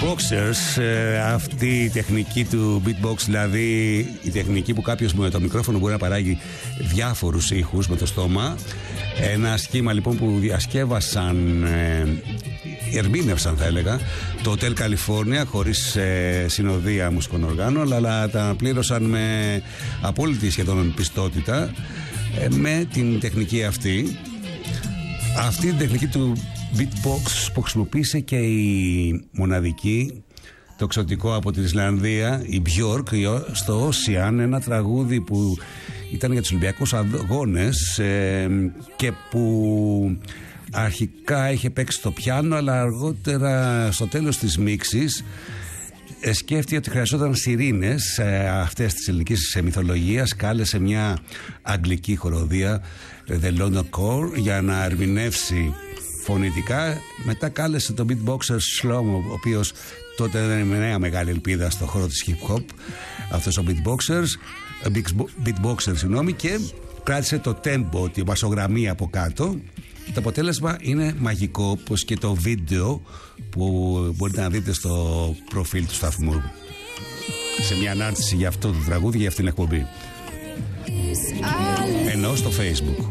Beatboxers, αυτή η τεχνική του beatbox, δηλαδή η τεχνική που κάποιος με το μικρόφωνο μπορεί να παράγει διάφορους ήχους με το στόμα. Ένα σχήμα λοιπόν που διασκεύασαν, ερμήνευσαν θα έλεγα, το Hotel California χωρίς συνοδεία μουσικών οργάνων, αλλά τα πλήρωσαν με απόλυτη σχεδόν πιστότητα με την τεχνική αυτή. Αυτή την τεχνική του beatbox που χρησιμοποίησε και η μοναδική, το εξωτικό από την Ισλανδία, η Björk, στο Ocean, ένα τραγούδι που ήταν για τους Ολυμπιακούς Αγώνες και που αρχικά είχε παίξει στο πιάνο, αλλά αργότερα στο τέλος της μίξης σκέφτηκε ότι χρειαζόταν σιρήνες αυτές της ελληνικής μυθολογίας. Κάλεσε μια αγγλική χοροδία, The London Core, για να ερμηνεύσει φωνητικά. Μετά κάλεσε τον beatboxer Shlomo, ο οποίος τότε ήταν μια μεγάλη ελπίδα στο χώρο της hip hop, αυτός ο beatboxer, και κράτησε το tempo, τη βασογραμμή από κάτω. Το αποτέλεσμα είναι μαγικό, όπως και το βίντεο που μπορείτε να δείτε στο προφίλ του σταθμού, σε μια ανάρτηση για αυτό το τραγούδι, για αυτήν την εκπομπή, ενώ στο Facebook.